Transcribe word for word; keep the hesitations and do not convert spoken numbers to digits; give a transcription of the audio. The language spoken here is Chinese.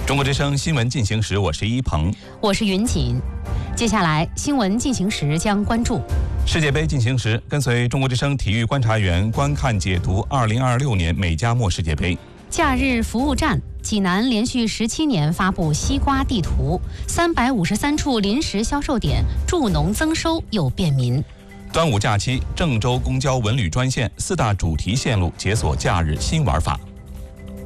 中国之声新闻进行时，我是一鹏， 我是云锦。接下来新闻进行时将关注世界杯进行时，跟随中国之声体育观察员观看解读二零二六年美加墨世界杯。 假日服务站，济南连续十七年发布西瓜地图，三百五十三处临时销售点，助农增收又便民。 端午假期，郑州公交文旅专线四大主题线路解锁假日新玩法。